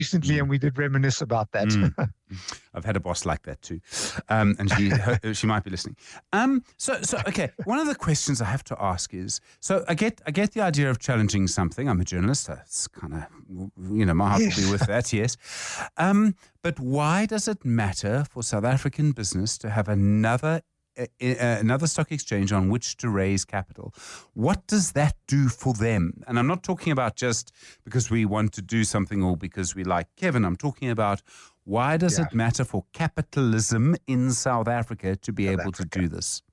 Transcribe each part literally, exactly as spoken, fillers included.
recently, and we did reminisce about that. Mm. I've had a boss like that too, um, and she her, she might be listening. Um, so so okay. One of the questions I have to ask is: so I get I get the idea of challenging something. I'm a journalist. That's kind of, you know, my heart Yes. will be with that. Yes, um, but why does it matter for South African business to have another uh, uh, another stock exchange on which to raise capital? What does that do for them? And I'm not talking about just because we want to do something or because we like Kevin. I'm talking about, why does Yeah. it matter for capitalism in South Africa to be South able Africa. to do this?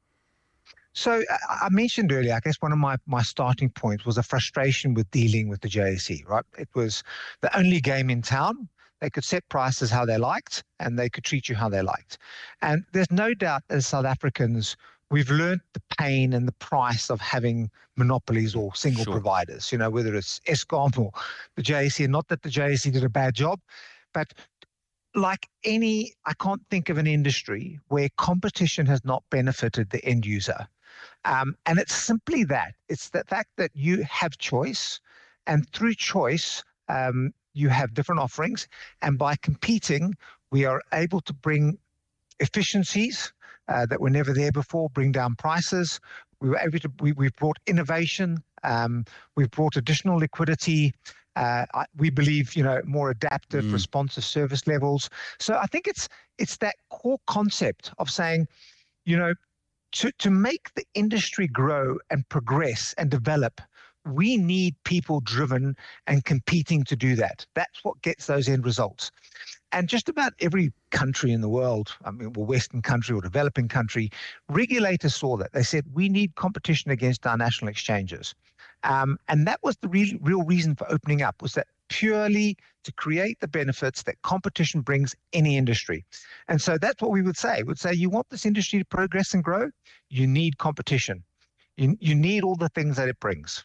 So I I mentioned earlier, I guess one of my, my starting points was a frustration with dealing with the J S E, right? It was the only game in town. They could set prices how they liked, and they could treat you how they liked. And there's no doubt as South Africans, we've learned the pain and the price of having monopolies or single Sure. providers, you know, whether it's Eskom or the J S E. And not that the J S E did a bad job, but like any, I can't think of an industry where competition has not benefited the end user. Um, and it's simply that. It's the fact that you have choice, and through choice, um, you have different offerings. And by competing, we are able to bring efficiencies uh, that were never there before, bring down prices. We were able to, we, we've brought innovation. Um, we've brought additional liquidity. Uh, I, we believe, you know, more adaptive, Mm. responsive service levels. So I think it's it's that core concept of saying, you know, to, to make the industry grow and progress and develop, we need people driven and competing to do that. That's what gets those end results. And just about every country in the world, I mean, well, Western country or developing country, regulators saw that. They said, we need competition against our national exchanges. Um, and that was the real, real reason for opening up, was that purely to create the benefits that competition brings any industry. And so that's what we would say. We would say, you want this industry to progress and grow, you need competition. You, you need all the things that it brings.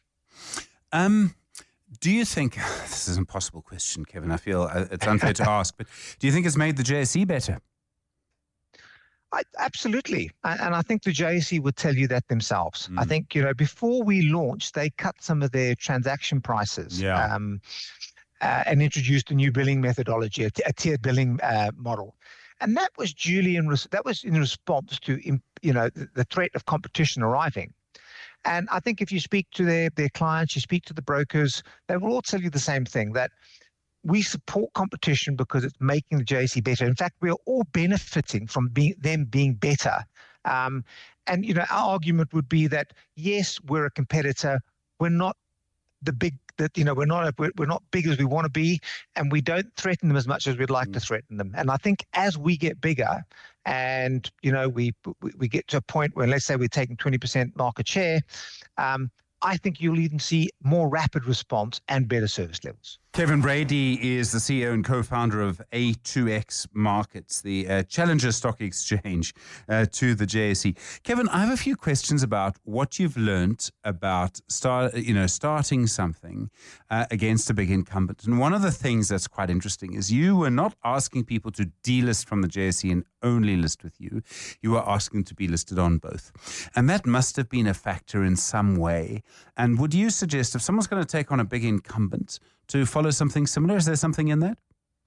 Um, do you think, this is an impossible question, Kevin, I feel uh, it's unfair to ask, but do you think it's made the J S E better? I, absolutely. And and I think the J S E would tell you that themselves. I Mm. think, you know, before we launched, they cut some of their transaction prices. Yeah. Um, uh, and introduced a new billing methodology, a, t- a tiered billing uh, model. And that was duly in res- that was in response to, im- you know, the, the threat of competition arriving. And I think if you speak to their, their clients, you speak to the brokers, they will all tell you the same thing, that we support competition because it's making the J S E better. In fact, we are all benefiting from being, them being better. Um, and, you know, our argument would be that, yes, we're a competitor. We're not the big, that, you know, we're not, a, we're, we're not big as we want to be, and we don't threaten them as much as we'd like Mm. to threaten them. And I think as we get bigger and, you know, we, we, we get to a point where, let's say we're taking twenty percent market share, um, I think you'll even see more rapid response and better service levels. Kevin Brady is the C E O and co-founder of A two X Markets, the uh, challenger stock exchange uh, to the J S E. Kevin, I have a few questions about what you've learned about start, you know, starting something uh, against a big incumbent. And one of the things that's quite interesting is you were not asking people to delist from the J S E and only list with you. You were asking to be listed on both. And that must have been a factor in some way. And would you suggest if someone's going to take on a big incumbent to follow something similar? Is there something in that?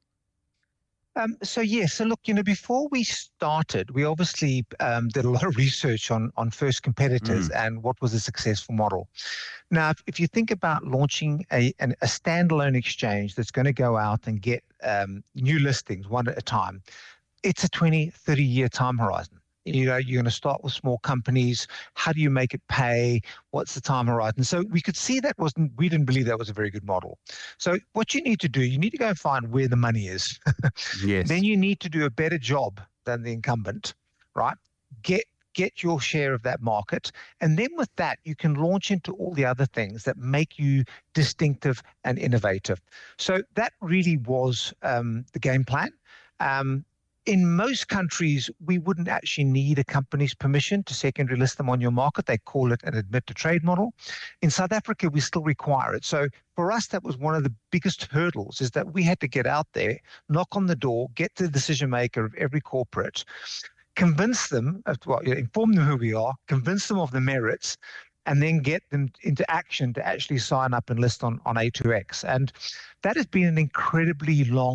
Um, so yes, so look, you know, before we started, we obviously um, did a lot of research on on first competitors and what was a successful model. Now, if, if you think about launching a an, a standalone exchange that's going to go out and get um, new listings one at a time, it's a twenty, thirty year time horizon. You know, you're going to start with small companies. How do you make it pay? What's the time horizon? So we could see that wasn't, we didn't believe that was a very good model. So what you need to do, you need to go and find where the money is. Yes. Then you need to do a better job than the incumbent, right? Get get your share of that market. And then with that, you can launch into all the other things that make you distinctive and innovative. So that really was um, the game plan. Um, In most countries, we wouldn't actually need a company's permission to secondary list them on your market. They call it an admit to trade model. In South Africa, we still require it. So for us, that was one of the biggest hurdles, is that we had to get out there, knock on the door, get to the decision maker of every corporate, convince them, of, well, inform them who we are, convince them of the merits, and then get them into action to actually sign up and list on, on A two X. And that has been an incredibly long